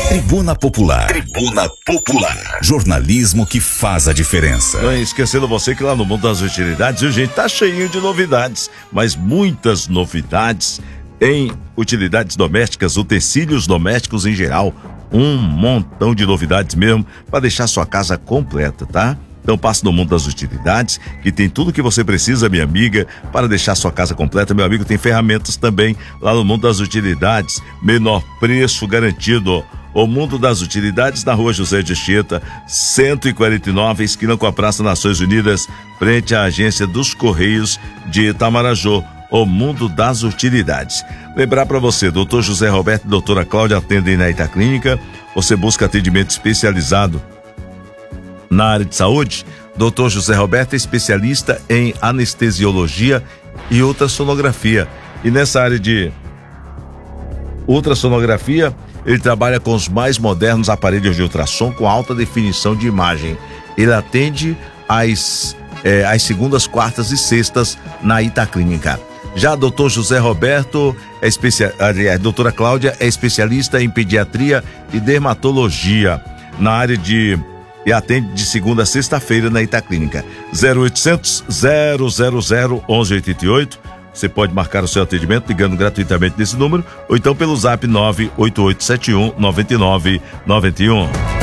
Tribuna Popular. Tribuna Popular. Jornalismo que faz a diferença. Não esquecendo você que lá no mundo das utilidades, viu, gente, tá cheinho de novidades, mas muitas novidades em utilidades domésticas, utensílios domésticos em geral, um montão de novidades mesmo para deixar sua casa completa, tá? Então passe no mundo das utilidades, que tem tudo que você precisa, minha amiga, para deixar sua casa completa. Meu amigo, tem ferramentas também lá no mundo das utilidades, menor preço garantido. O mundo das utilidades na rua José de Anchieta, 149, esquina com a Praça Nações Unidas, frente à agência dos Correios de Itamaraju. O mundo das utilidades. Lembrar para você, Dr. José Roberto e doutora Cláudia atendem na Itaclínica. Você busca atendimento especializado na área de saúde. Dr. José Roberto é especialista em anestesiologia e ultrassonografia. E nessa área de ultrassonografia, ele trabalha com os mais modernos aparelhos de ultrassom com alta definição de imagem. Ele atende às segundas, quartas e sextas na Itaclínica. Já Dr. José Roberto a doutora Cláudia é especialista em pediatria e dermatologia na área e atende de segunda a sexta-feira na Itaclínica. 0800 000 1188. Você pode marcar o seu atendimento ligando gratuitamente nesse número ou então pelo zap 98871 9991.